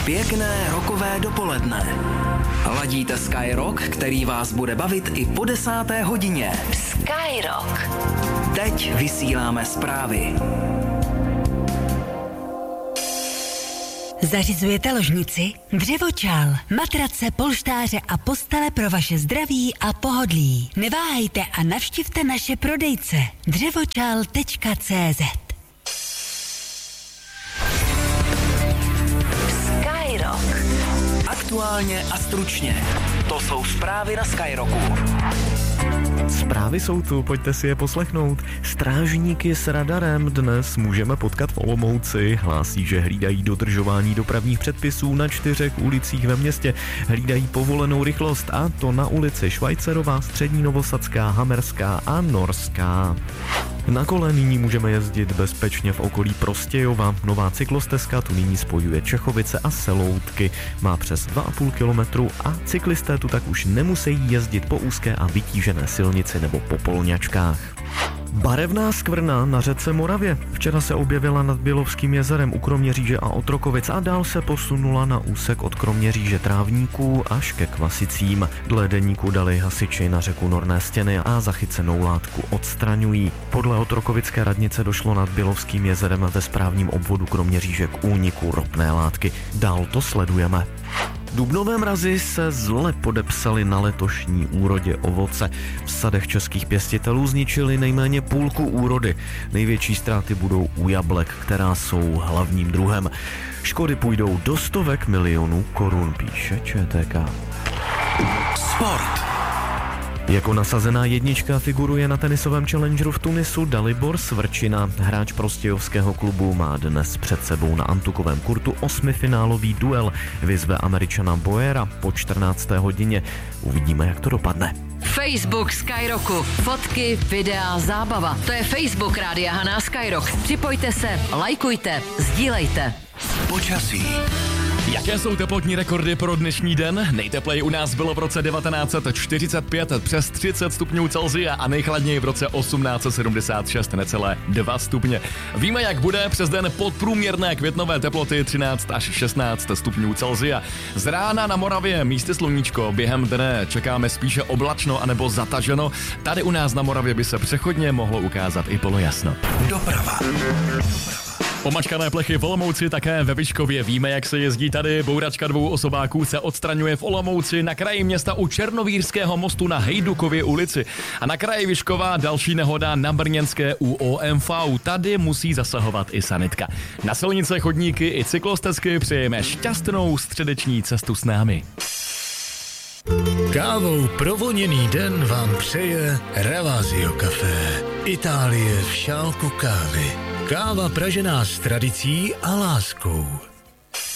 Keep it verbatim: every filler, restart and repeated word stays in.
Pěkné rokové dopoledne. Ladíte Sky Rock, který vás bude bavit i po desáté hodině. Sky Rock. Teď vysíláme zprávy. Zařizujete ložnici? Dřevočal, matrace, polštáře a postele pro vaše zdraví a pohodlí. Neváhejte a navštivte naše prodejce dřevočal tečka cé zet. Sky Rock. Aktuálně a stručně. To jsou zprávy na Sky Rocku. Zprávy jsou tu, pojďte si je poslechnout. Strážníky s radarem dnes můžeme potkat v Olomouci. Hlásí, že hlídají dodržování dopravních předpisů na čtyřech ulicích ve městě. Hlídají povolenou rychlost, a to na ulici Švajcerová, Střední Novosadská, Hamerská a Norská. Na kole nyní můžeme jezdit bezpečně v okolí Prostějova. Nová cyklostezka tu nyní spojuje Čechovice a Seloutky. Má přes dva a půl kilometru a cyklisté tu tak už nemusí jezdit po úzké a vytížené silnici nebo po polňačkách. Barevná skvrna na řece Moravě. Včera se objevila nad Bělovským jezerem u Kroměříže a Otrokovic a dál se posunula na úsek od Kroměříže Trávníků až ke Kvasicím. Dle deníku dali hasiči na řeku Norné Stěny a zachycenou látku odstraňují. Podle otrokovické radnice došlo nad Bělovským jezerem ve správním obvodu Kroměříže k úniku ropné látky. Dál to sledujeme. Dubnové mrazy se zle podepsaly na letošní úrodě ovoce. V sadech českých pěstitelů zničili nejméně půlku úrody. Největší ztráty budou u jablek, která jsou hlavním druhem. Škody půjdou do stovek milionů korun, píše ČTK. Sport. Jako nasazená jednička figuruje na tenisovém challengeru v Tunisu Dalibor Svrčina. Hráč prostějovského klubu má dnes před sebou na antukovém kurtu osmifinálový duel. Vyzve Američana Boyera po čtrnácté hodině. Uvidíme, jak to dopadne. Facebook Sky Rocku. Fotky, videa, zábava. To je Facebook Rádia Haná Sky Rock. Připojte se, lajkujte, sdílejte. Počasí. Jaké jsou teplotní rekordy pro dnešní den? Nejtepleji u nás bylo v roce devatenáct set čtyřicet pět přes třicet stupňů Celsia a nejchladněji v roce osmnáct set sedmdesát šest necelé dva stupně. Víme, jak bude přes den podprůměrné květnové teploty třináct až šestnáct stupňů Celsia. Z rána na Moravě místy sluníčko, během dne čekáme spíše oblačno anebo zataženo. Tady u nás na Moravě by se přechodně mohlo ukázat i polojasno. Doprava. Pomačkané plechy v Olomouci, také ve Vyškově. Víme, jak se jezdí tady. Bouračka dvou osobáků se odstraňuje v Olomouci, na kraji města u Černovýrského mostu na Hejdukově ulici. A na kraji Vyškova další nehoda na Brněnské u O M V. Tady musí zasahovat i sanitka. Na silnice, chodníky i cyklostezky přejeme šťastnou středeční cestu s námi. Kávou provoněný den vám přeje Ravazio Café. Itálie v šálku kávy. Káva pražená s tradicí a láskou.